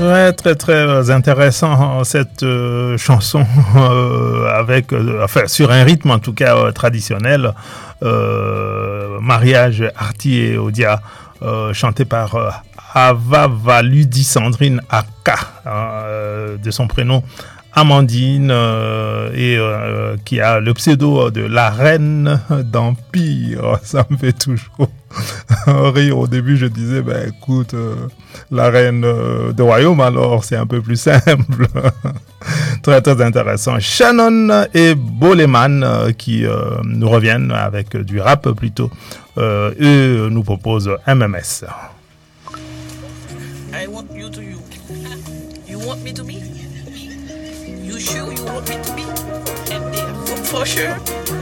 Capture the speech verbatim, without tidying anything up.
Ouais, très très intéressant cette euh, chanson euh, avec, euh, enfin sur un rythme en tout cas euh, traditionnel, euh, mariage Arti et Odia, euh, chanté par euh, Ava Valudi Sandrine Aka, euh, de son prénom Amandine, euh, et euh, qui a le pseudo de la reine d'Empire. Ça me fait toujours rire. Au début, je disais, ben écoute, euh, la reine euh, de royaume, alors c'est un peu plus simple. Très très intéressant. Shannon et Boleman euh, qui euh, nous reviennent avec du rap plutôt. Euh, eux nous proposent M M S. I want you to you. You want me to be? You sure you want me to be? And they for, for sure.